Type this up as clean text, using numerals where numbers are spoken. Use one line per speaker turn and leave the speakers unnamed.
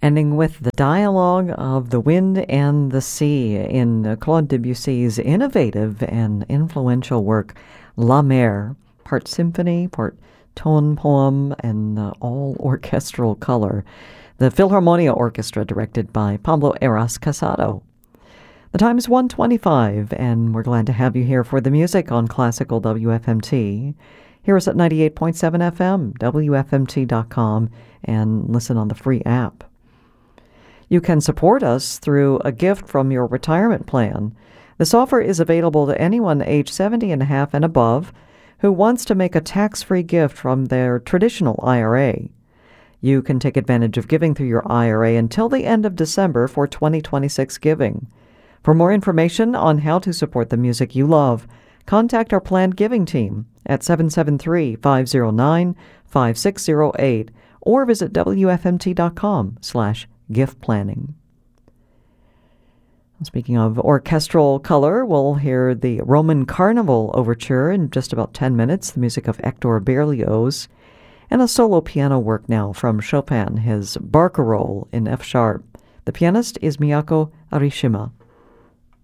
Ending with the dialogue of the wind and the sea in Claude Debussy's innovative and influential work, La Mer, part symphony, part tone poem, and all orchestral color. The Philharmonia Orchestra, directed by Pablo Eras Casado. The time is 1:25, and we're glad to have you here for the music on Classical WFMT. Hear us at 98.7 FM, WFMT.com, and listen on the free app. You can support us through a gift from your retirement plan. This offer is available to anyone age 70 and a half and above who wants to make a tax-free gift from their traditional IRA. You can take advantage of giving through your IRA until the end of December for 2026 giving. For more information on how to support the music you love, contact our planned giving team at 773-509-5608 or visit WFMT.com/gift planning. Speaking of orchestral color, we'll hear the Roman Carnival Overture in just about 10 minutes, the music of Hector Berlioz, and a solo piano work now from Chopin, his Barcarolle in F-sharp. The pianist is Miyako Arishima.